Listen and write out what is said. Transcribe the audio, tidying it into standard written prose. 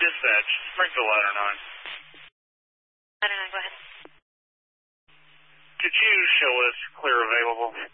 Dispatch, Springfield Ladder 9. Ladder 9, go ahead. Could you show us clear available?